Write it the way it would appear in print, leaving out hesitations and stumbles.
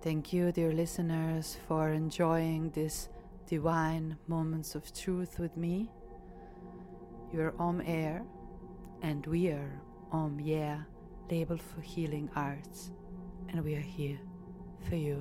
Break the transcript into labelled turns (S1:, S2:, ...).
S1: Thank you, dear listeners, for enjoying this divine moments of truth with me. You're Om Air, and we are Om Yeah, label for healing arts, and we are here for you.